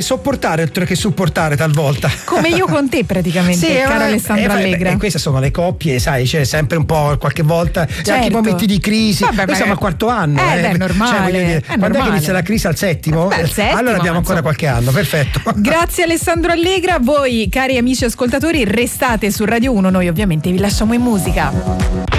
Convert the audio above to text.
sopportare oltre che supportare talvolta. Come io con te praticamente, Sì, caro Alessandro Allegra. E queste sono le coppie, sai, c'è sempre un po' qualche volta, c'è anche i momenti di crisi. Noi siamo al 4° anno. È normale. Quando è che inizia la crisi? Al 7°? Al 7°, allora abbiamo ancora qualche anno, perfetto. Grazie Alessandro Allegra. Voi, cari amici ascoltatori, restate su Radio 1, noi ovviamente vi lasciamo in musica.